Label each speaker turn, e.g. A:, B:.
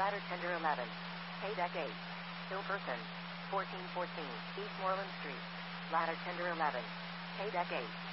A: Ladder Tender 11. Paydeck 8. Hillperson. 1414 East Moreland Street. Ladder Tender 11. Paydeck 8.